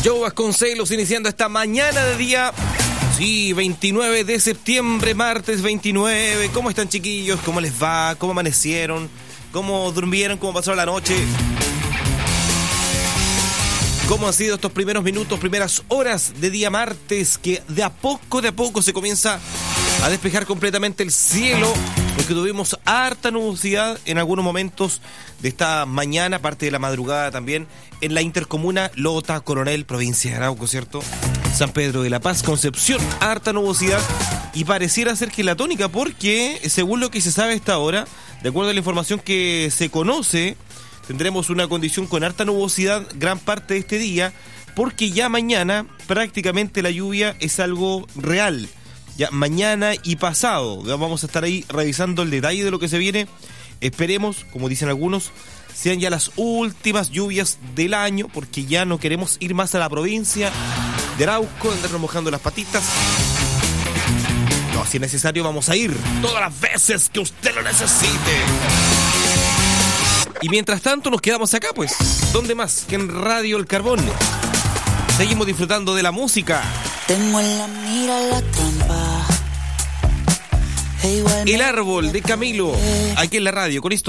Joe Vasconcelos iniciando esta mañana de día, sí, 29 de septiembre, martes 29. ¿Cómo están, chiquillos? ¿Cómo les va? ¿Cómo amanecieron? ¿Cómo durmieron? ¿Cómo pasaron la noche? ¿Cómo han sido estos primeros minutos, primeras horas de día martes, que de a poco se comienza a despejar completamente el cielo, porque tuvimos harta nubosidad en algunos momentos de esta mañana, parte de la madrugada también, en la intercomuna Lota, Coronel, provincia de Arauco, ¿cierto? San Pedro de la Paz, Concepción, harta nubosidad, y pareciera ser que la tónica, porque según lo que se sabe hasta ahora, de acuerdo a la información que se conoce, tendremos una condición con harta nubosidad gran parte de este día, porque ya mañana prácticamente la lluvia es algo real. Ya mañana y pasado vamos a estar ahí revisando el detalle de lo que se viene. Esperemos, como dicen algunos, sean ya las últimas lluvias del año, porque ya no queremos ir más a la provincia de Arauco, andarnos mojando las patitas. No, si es necesario vamos a ir todas las veces que usted lo necesite. Y mientras tanto nos quedamos acá, pues, ¿dónde más que en Radio El Carbón? Seguimos disfrutando de la música. Tengo en la mira la trampa. El árbol de Camilo, aquí en la radio, con esto.